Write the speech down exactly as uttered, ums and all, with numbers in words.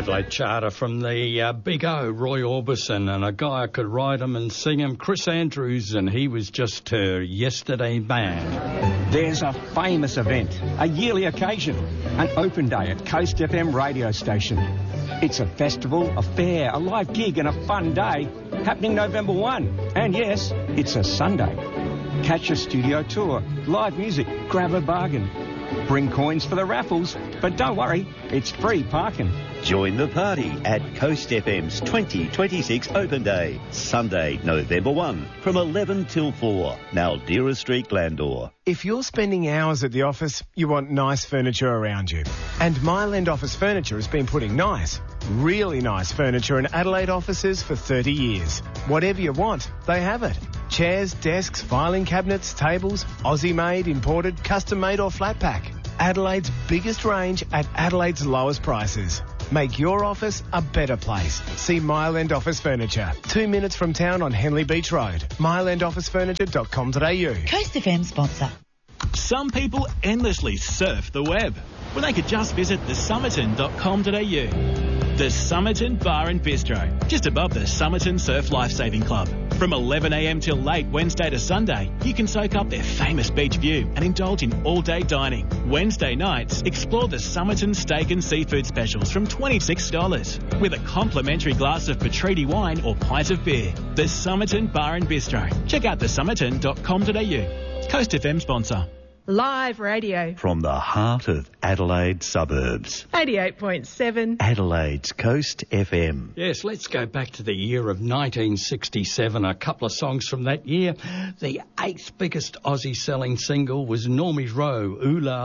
Adelaide Charter from the uh, Big O, Roy Orbison, and a guy could write him and sing him, Chris Andrews, and he was just her yesterday man. There's a famous event, a yearly occasion, an open day at Coast F M radio station. It's a festival, a fair, a live gig and a fun day happening November first. And yes, it's a Sunday. Catch a studio tour, live music, grab a bargain. Bring coins for the raffles, but don't worry, it's free parking. Join the party at Coast F M's twenty twenty-six Open Day, Sunday, November first, from eleven till four, Maldera Street, Glandore. If you're spending hours at the office, you want nice furniture around you. And Myland Office Furniture has been putting nice, really nice furniture in Adelaide offices for thirty years. Whatever you want, they have it. Chairs, desks, filing cabinets, tables, Aussie-made, imported, custom-made or flat pack. Adelaide's biggest range at Adelaide's lowest prices. Make your office a better place. See Myland Office Furniture. Two minutes from town on Henley Beach Road. myland office furniture dot com dot a u. Coast F M sponsor. Some people endlessly surf the web when they could just visit the summerton dot com dot a u. The Summerton Bar and Bistro, just above the Summerton Surf Lifesaving Club. From eleven a m till late Wednesday to Sunday, you can soak up their famous beach view and indulge in all-day dining. Wednesday nights, explore the Summerton Steak and Seafood Specials from twenty-six dollars with a complimentary glass of Petriti wine or pint of beer. The Summerton Bar and Bistro. Check out the summerton dot com dot a u. Coast F M sponsor. Live radio. From the heart of Adelaide suburbs. eighty-eight point seven. Adelaide's Coast F M. Yes, let's go back to the year of nineteen sixty-seven. A couple of songs from that year. The eighth biggest Aussie selling single was Normie's Row, Ooh La